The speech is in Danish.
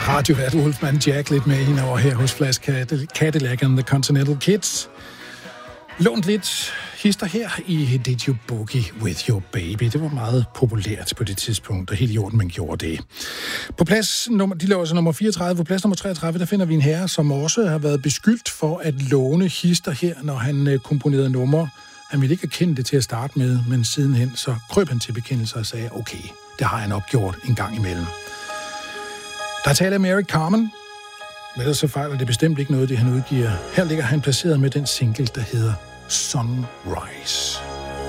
radiovært Wolfman Jack lidt med hende over her hos Flash Cadillac and the Continental Kids. Lånt lidt hister her i Did You Boogie With Your Baby. Det var meget populært på det tidspunkt, og helt i orden, man gjorde det. På plads nummer, de lå altså nummer 34. På plads nummer 33, der finder vi en herre, som også har været beskyldt for at låne hister her, når han komponerede numre. Han ville ikke erkende det til at starte med, men sidenhen så krøb han til bekendelse og sagde, okay, det har han opgjort en gang imellem. Der taler om Eric Carmen. Men ellers så fejler det bestemt ikke noget, det han udgiver. Her ligger han placeret med den single, der hedder Sunrise.